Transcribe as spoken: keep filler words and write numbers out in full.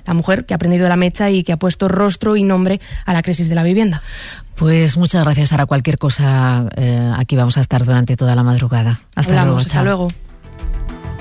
la mujer que ha prendido la mecha y que ha puesto rostro y nombre a la crisis de la vivienda. Pues muchas gracias, Sara. Cualquier cosa, eh, aquí vamos a estar durante toda la madrugada. Hasta Hablamos, luego. hasta Chao. luego.